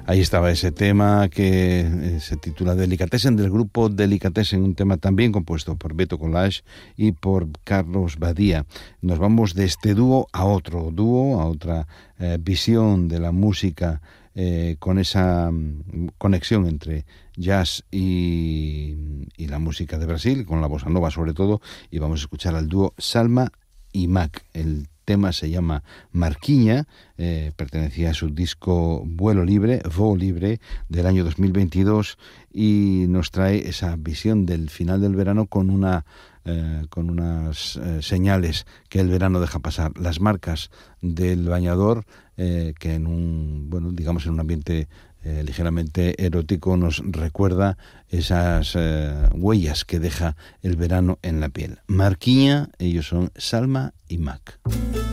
Ahí estaba ese tema que se titula Delicatessen, del grupo Delicatessen, un tema también compuesto por Beto Collage y por Carlos Badía. Nos vamos de este dúo a otro dúo, a otra visión de la música, con esa conexión entre jazz y la música de Brasil, con la bossa nova sobre todo, y vamos a escuchar al dúo Salma y Mac. El tema se llama Marquinha, pertenecía a su disco Voo Libre, del año 2022, y nos trae esa visión del final del verano con unas señales que el verano deja pasar, las marcas del bañador, que en en un ambiente ligeramente erótico nos recuerda esas huellas que deja el verano en la piel. Marquinha, ellos son Salma y Mac.